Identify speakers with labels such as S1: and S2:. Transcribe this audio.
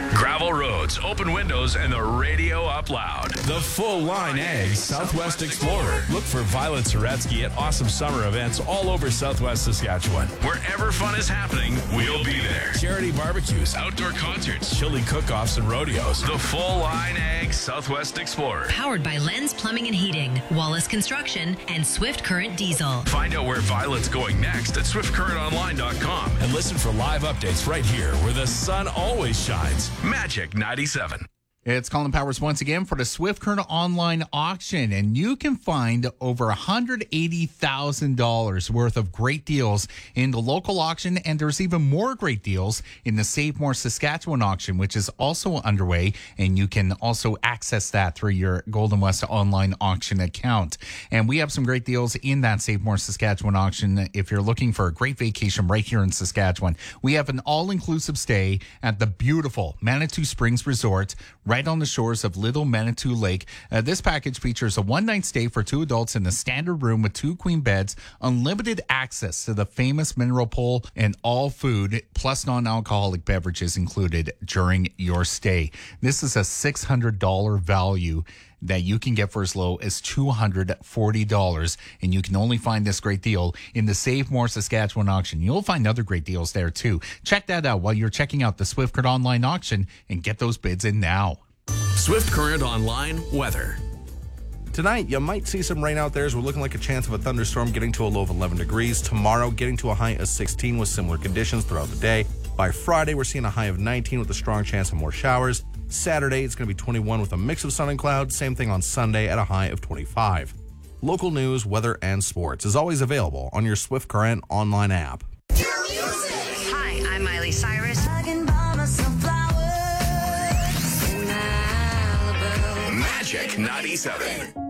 S1: Gravel roads, open windows, and the radio up loud. The Full Line Ag Southwest Explorer. Look for Violet Soretsky at awesome summer events all over Southwest Saskatchewan. Wherever fun is happening, we'll be there. Charity barbecues, outdoor concerts, chili cook-offs, and rodeos. The Full Line Ag Southwest Explorer.
S2: Powered by Lens Plumbing and Heating, Wallace Construction, and Swift Current Diesel.
S1: Find out where Violet's going next at swiftcurrentonline.com and listen for live updates right here where the sun always shines. Magic 97.
S3: It's Colin Powers once again for the Swift Current online auction, and you can find over $180,000 worth of great deals in the local auction, and there's even more great deals in the Save More Saskatchewan auction, which is also underway, and you can also access that through your Golden West online auction account. And we have some great deals in that Save More Saskatchewan auction if you're looking for a great vacation right here in Saskatchewan. We have an all-inclusive stay at the beautiful Manitou Springs Resort, right on the shores of Little Manitou Lake. This package features a one-night stay for 2 adults in a standard room with 2 queen beds, unlimited access to the famous mineral pool, and all food plus non-alcoholic beverages included during your stay. This is a $600 value that you can get for as low as $240, and you can only find this great deal in the Save More Saskatchewan auction. You'll find other great deals there too. Check that out while you're checking out the Swift Current online auction and get those bids in now.
S1: Swift Current Online weather.
S4: Tonight, you might see some rain out there as we're looking like a chance of a thunderstorm getting to a low of 11 degrees. Tomorrow, getting to a high of 16 with similar conditions throughout the day. By Friday, we're seeing a high of 19 with a strong chance of more showers. Saturday, it's going to be 21 with a mix of sun and clouds. Same thing on Sunday at a high of 25. Local news, weather, and sports is always available on your Swift Current online app.
S2: Hi, I'm Miley Cyrus.
S1: Magic 97.